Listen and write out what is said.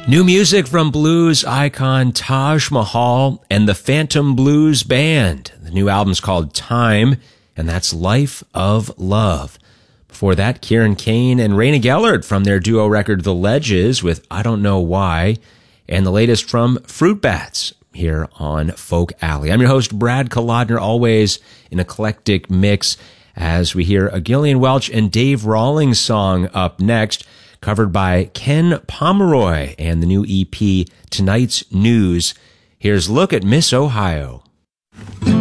New music from blues icon Taj Mahal and the Phantom Blues Band. The new album's called Time, and that's Life of Love. Before that, Kieran Kane and Raina Gellert from their duo record The Ledges with I Don't Know Why, and the latest from Fruit Bats here on Folk Alley. I'm your host, Brad Kolodner, always an eclectic mix, as we hear a Gillian Welch and Dave Rawlings song up next, covered by Ken Pomeroy and the new EP, Tonight's News. Here's Look at Miss Ohio.